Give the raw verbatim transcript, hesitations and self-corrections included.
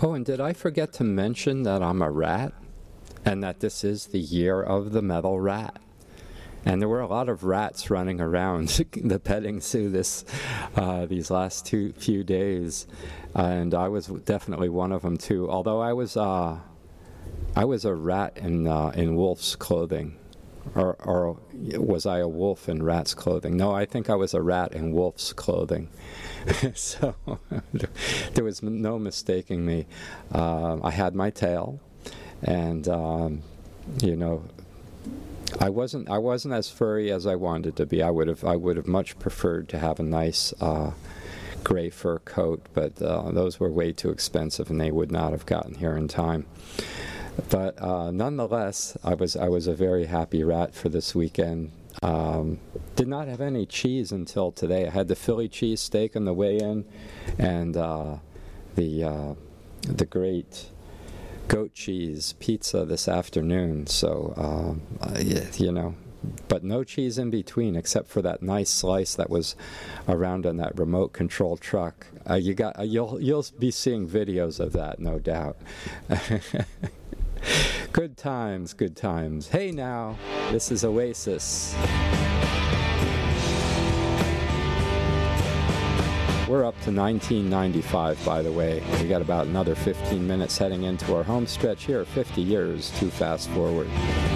Oh, and did I forget to mention that I'm a rat? And that this is the year of the metal rat. And there were a lot of rats running around the petting zoo this, uh, these last two few days, and I was definitely one of them too. Although I was, uh, I was a rat in uh, in wolf's clothing, or, or was I a wolf in rat's clothing? No, I think I was a rat in wolf's clothing. So there was no mistaking me. Uh, I had my tail. And um, you know, I wasn't I wasn't as furry as I wanted to be. I would have I would have much preferred to have a nice uh, gray fur coat, but uh, those were way too expensive, and they would not have gotten here in time. But uh, nonetheless, I was I was a very happy rat for this weekend. Um, did not have any cheese until today. I had the Philly cheese steak on the way in, and uh, the uh, the great goat cheese pizza this afternoon, so um, uh, you know, but no cheese in between except for that nice slice that was around on that remote control truck. Uh, you got uh, you'll you'll be seeing videos of that, no doubt. Good times, good times. Hey now, this is Oasis. We're up to nineteen ninety-five, by the way. We got about another fifteen minutes heading into our home stretch here, fifty years, too fast forward.